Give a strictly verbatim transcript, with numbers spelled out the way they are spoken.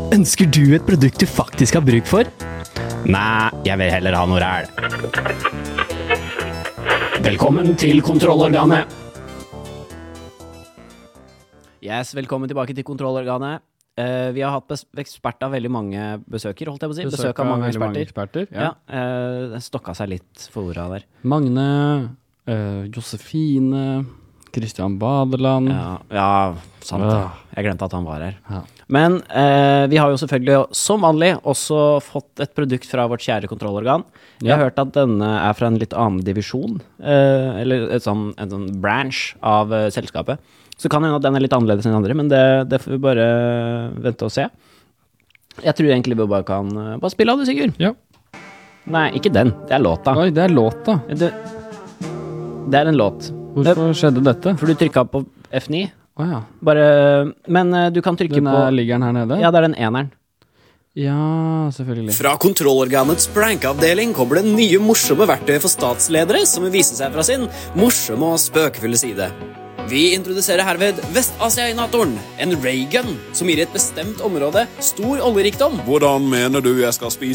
Ønsker du et produkt du faktisk har bruk for? Nei, jeg vil heller ha noe ræl. Velkommen til kontrollorganet. Yes, velkommen tilbake til kontrollorganet. Uh, vi har hatt bes- ekspert av veldig mange besøker, holdt jeg på å si. Besøk, Besøk av mange eksperter. Mange eksperter ja. Ja, uh, det stokka seg litt for ordet der. Magne, uh, Josefine, Kristian Badeland. Ja, ja sant. Ja. Jeg glemte at han var her. Ja. Men uh, vi har jo selvfølgelig, som vanlig, også fått et produkt fra vårt kjære kontrollorgan. Jeg har ja. hørt at denne er fra en litt annen divisjon, uh, eller et sånn, en sånn branch av uh, selskapet. Så kan det hende at den er litt annerledes enn andre, men det, det får vi bare vente og se. Jeg tror egentlig vi bare kan bare spille av det, Sigurd. Ja. Nei, ikke den. Det er låta. Oi, det er låta. Det, det er en låt. Hvorfor skjedde dette? For du trykket på F ni. Å ja. Bare, men du kan trykke den på... Den ligger den her nede? Ja, det er den eneren. Ja, selvfølgelig. Fra kontrollorganets prankavdeling kommer det nye morsomme verktøy for statsledere som vil vise seg fra sin morsomme og spøkefulle side. Vi introduserer herved Vest-Asia-inatoren, en raygun som gir et bestemt område stor oljerikdom. Hvordan mener du jeg skal spise